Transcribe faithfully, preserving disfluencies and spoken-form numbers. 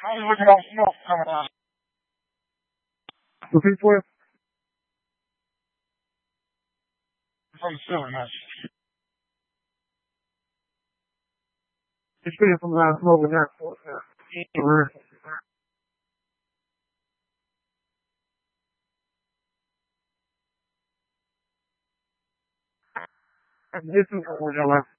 I'm looking at smoke coming out. Looking for it? From the ceiling, man. It's being from the last smoke in there. Yeah. And this is what we're doing.